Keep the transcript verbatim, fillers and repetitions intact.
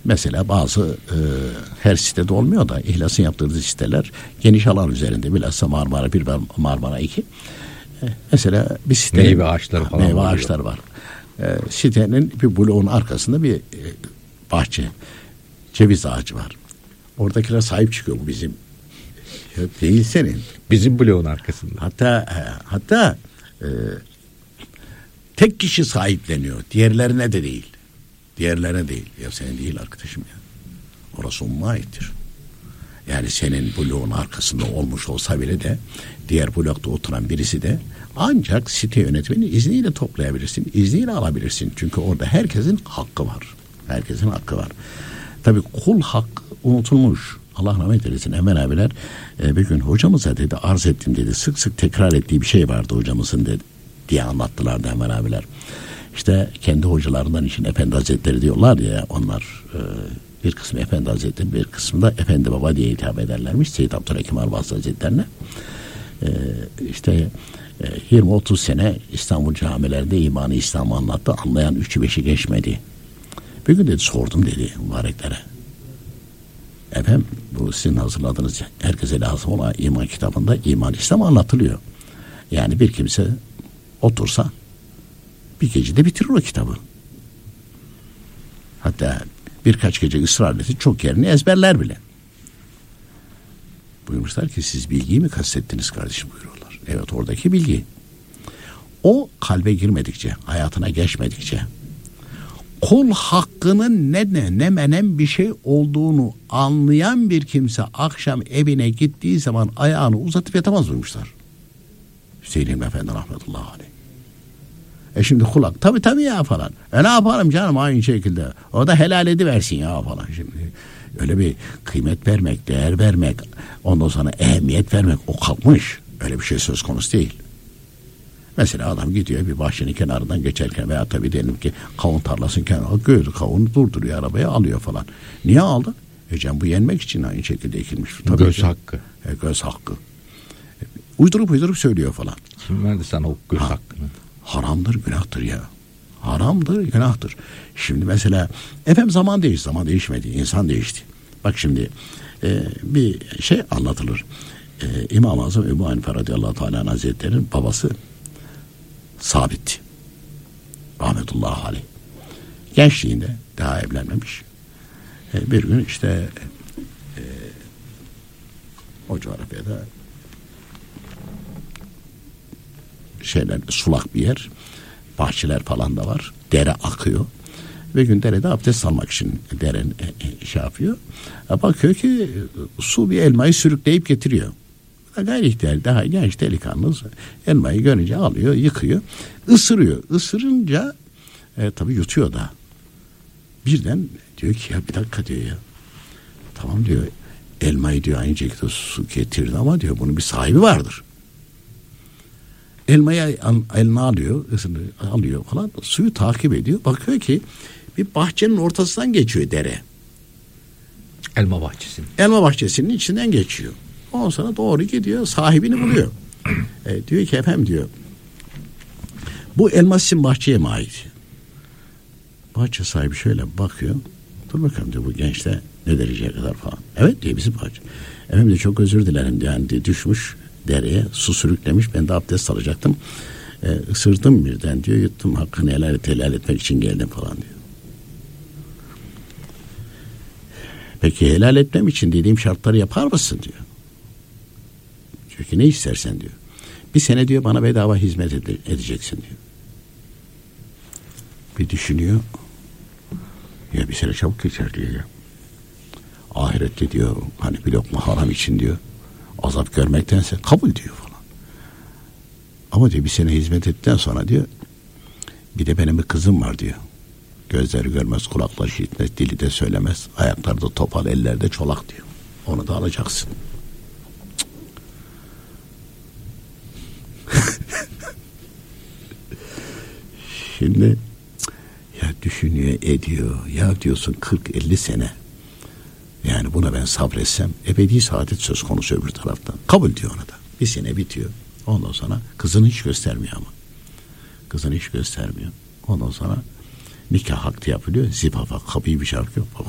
Mesela bazı e, her sitede olmuyor da İhlas'ın yaptırdığı siteler geniş alan üzerinde, bilhassa Marmara bir, Marmara iki. E, mesela bir sitenin meyve ağaçları falan meyve oluyor. ağaçları var. E, sitenin bir bloğun arkasında bir e, bahçe, ceviz ağacı var. Oradakiler sahip çıkıyor, bu bizim değil senin. Bizim bloğun arkasında. Hatta hatta e, tek kişi sahipleniyor. Diğerlerine de değil. Diğerlerine değil. Ya senin değil arkadaşım ya. Orası umuma aittir. Yani senin bloğun arkasında olmuş olsa bile de diğer blokta oturan birisi de ancak site yönetiminin izniyle toplayabilirsin. İzniyle alabilirsin. Çünkü orada herkesin hakkı var. Herkesin hakkı var. Tabii kul hakkı unutulmuş. Allah rahmet eylesin. Hemen abiler e, bir gün hocamıza dedi, arz ettim dedi. Sık sık tekrar ettiği bir şey vardı hocamızın dedi, diye anlattılar da hemen abiler. İşte kendi hocalarından için Efendi Hazretleri diyorlar ya, onlar e, bir kısmı Efendi Hazretleri, bir kısmı da Efendi Baba diye hitap ederlermiş. Seyyid Abdülhakim Arvasi Hazretlerine. E, işte e, yirmi otuz sene İstanbul camilerinde imanı İslam'ı anlattı. Anlayan üçü beşi geçmedi. Bir gün dedi sordum dedi mübareklere. Efendim bu sizin hazırladığınız herkese lazım olan iman kitabında iman İslam anlatılıyor. Yani bir kimse otursa bir gecede bitirir o kitabı. Hatta birkaç gece ısrar etse çok yerini ezberler bile. Buyurmuşlar ki siz bilgiyi mi kastettiniz kardeşim buyuruyorlar. Evet, oradaki bilgi. O kalbe girmedikçe, hayatına geçmedikçe, kul hakkının ne ne ne menem bir şey olduğunu anlayan bir kimse akşam evine gittiği zaman ayağını uzatıp yatamaz buyurmuşlar. Hüseyin İlmi Efendi rahmetullahi aleyh. E şimdi kulak tabii tabii ya falan. E ne yapalım canım aynı şekilde. O da helal ediversin ya falan. Şimdi öyle bir kıymet vermek, değer vermek, ondan sonra ehemmiyet vermek o kalkmış. Öyle bir şey söz konusu değil. Mesela adam gidiyor bir bahçenin kenarından geçerken veya tabii diyelim ki kavun tarlasının kenarına gördü, kavunu durduruyor, arabaya alıyor falan. Niye aldı? E canım bu yenmek için aynı şekilde ekilmiş. Tabii göz ki. hakkı. E, göz hakkı. E, uydurup uydurup söylüyor falan. Kim verdi sana o göz ha, hakkını? Haramdır, günahtır ya. Haramdır, günahtır. Şimdi mesela efendim zaman değişti, zaman değişmedi, insan değişti. Bak şimdi e, bir şey anlatılır. E, İmam-ı Azam Ebu Hanife radıyallahu teala hazretlerinin babası Sabit rahmetullahi aleyh. Gençliğinde daha evlenmemiş. E, bir gün işte e, o coğrafyada şeyler, sulak bir yer, bahçeler falan da var. Dere akıyor. Bir gün derede abdest almak için derenin e, şey yapıyor. E, bakıyor ki su bir elmayı sürükleyip getiriyor. Gayri ihtiyar daha genç delikanlı elmayı görünce alıyor, yıkıyor, ısırıyor. Isırınca e, tabii yutuyor da. Birden diyor ki ya bir dakika diyor ya. Tamam diyor, elmayı diyor aynı şekilde su getirdi ama diyor bunun bir sahibi vardır. Elmayı eline alıyor, ısırıyor, alıyor falan, suyu takip ediyor. Bakıyor ki bir bahçenin ortasından geçiyor dere. Elma bahçesinin. Elma bahçesinin içinden geçiyor. Ondan sonra doğru gidiyor, sahibini buluyor. E, diyor ki efendim diyor, bu elma sizin bahçeye mi ait? Bahçe sahibi şöyle bakıyor. Dur bakalım diyor, bu gençte ne dereceye kadar falan. Evet diyor, bizim bahçe. Efendim diyor, çok özür dilerim diyor. Yani diyor, düşmüş dereye, su sürüklemiş. Ben de abdest alacaktım. E, ısırdım birden diyor, yuttum. Hakkını helal et, helal etmek için geldim falan diyor. Peki helal etmem için dediğim şartları yapar mısın diyor. Diyor ki ne istersen diyor. Bir sene diyor bana bedava hizmet ede- edeceksin diyor. Bir düşünüyor. Ya bir sene çabuk geçer diyor ya. Ahirette diyor hani bir lokma haram için diyor azap görmektense kabul diyor falan. Ama diyor bir sene hizmet ettikten sonra diyor bir de benim bir kızım var diyor. Gözleri görmez, kulakları işitmez, dili de söylemez, ayakları da topal, ellerde çolak diyor. Onu da alacaksın. Şimdi ya düşünüyor, ediyor. Ya diyorsun kırk elli sene. Yani buna ben sabretsem ebedi saadet söz konusu öbür taraftan. Kabul diyor ona da. Bir sene bitiyor. Ondan sonra kızını hiç göstermiyor ama. Kızını hiç göstermiyor. Ondan sonra nikah hakkı yapılıyor. Zifafa, kapıyı bir şarkı yok.